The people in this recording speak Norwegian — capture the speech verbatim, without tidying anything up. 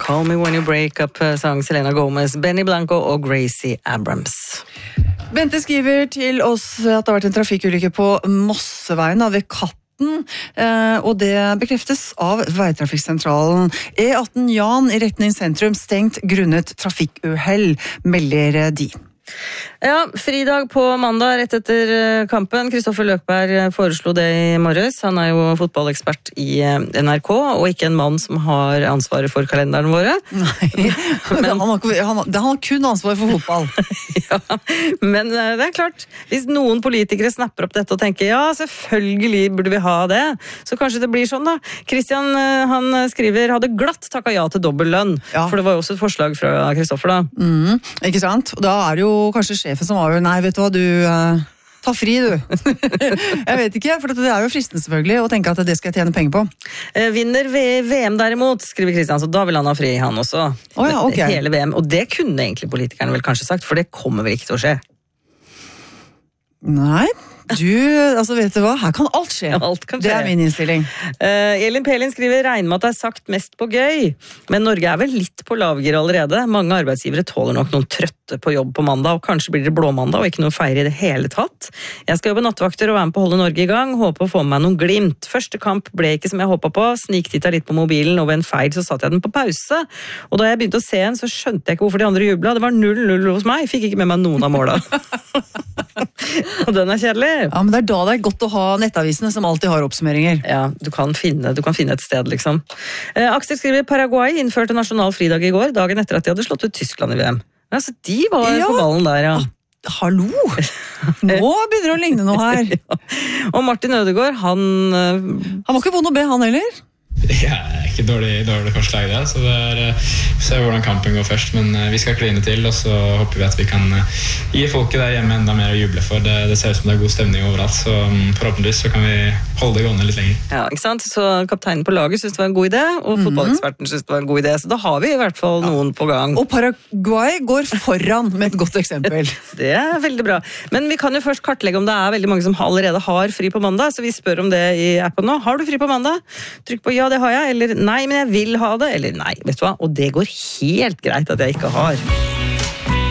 Call Me When You Break Up sang Selena Gomez, Benny Blanco og Gracie Abrams. Bente skriver til oss at det har vært en trafikkulykke på Mosseveien da, ved Katten, og det bekreftes av Veitrafikksentralen. E atten Jan i retning sentrum stengt grunnet trafikkuhell, melder de. Ja, fridag på mandag rett etter kampen. Kristoffer Løkberg foreslo det i morges. Han er jo fotballekspert i N R K, og ikke en mann som har ansvaret for kalenderen våre. Nei, men, han, har, han, han har kun ansvar for fotball. Ja, men det er klart, hvis noen politikere snapper opp dette og tenker, ja, selvfølgelig burde vi ha det, så kanskje det blir sånn da. Kristian, han skriver, hadde glatt takket ja til dobbelt lønn, ja. For det var jo også et forslag fra Kristoffer da. Mm, ikke sant? Og da er det jo kanskje sjefen som var jo, nei, vet du hva, du uh, ta fri, du. Jeg vet ikke, for det er jo fristende selvfølgelig å tenke at det skal jeg tjene penger på. Eh, vinner V M derimot, skriver Kristian, så da vil han ha fri, han også. Oh, ja, okay. Hele V M, og det kunne egentlig politikerne vel kanskje sagt, for det kommer vel ikke til å skje. Nei, du, altså vet du hva, her kan alt skje. Ja, alt kan skje. Det er min innstilling. Uh, Elin Pelin skriver, regner med at det er sagt mest på gøy, men Norge er vel litt på lavgir allerede. Mange arbeidsgivere tåler nok noen trøtte på jobb på mandag, og kanskje blir det blåmandag og ikke noe feire i det hele tatt. Jeg skal jobbe nattvakter og være med på å holde Norge i gang, håper å få med meg noen glimt. Første kamp ble ikke som jeg håpet på, sniktitta litt på mobilen, og ved en feil så satt jeg den på pause. Og da jeg begynte å se en, så skjønte jeg ikke hvorfor de andre jublet. Det var null null hos meg, fikk ikke med meg noen av måla. Og den er kjedelig. Ja, men det er da det er godt å ha nettavisene som alltid har oppsummeringer. Ja, du kan finne, du kan finne et sted, liksom. Eh, Aksel skriver, Paraguay innførte nasjonal fridag i går, dagen etter at de hadde slått ut Tyskland i V M. Altså, de var ja. På ballen der, ja. Hallo! Nå begynner det å ligne noe her. Ja. Og Martin Ødegaard, han... Han var ikke vond å be, han heller. Ja, ikke dårlig, dårlig forslag det, så det er, vi ser hvordan kampen går først, men vi skal kline til, og så håper vi at vi kan gi folket der hjemme enda mer å juble for. Det, det ser ut som det er god stemning overalt, så forhåpentligvis så kan vi holde det gående litt lenger. Ja, ikke sant? Så kapteinen på laget synes det var en god idé, og mm-hmm. fotballeksperten synes det var en god idé, så da har vi i hvert fall ja. Noen på gang. Og Paraguay går foran med et godt eksempel. Det er veldig bra. Men vi kan jo først kartlegge om det er veldig mange som allerede har fri på mandag, så vi spør om det i appen nå. Har du fri på mandag? Trykk på ja, det har jeg, eller nei, men jeg vil ha det, eller nei, vet du hva? Og det går helt greit at jeg ikke har.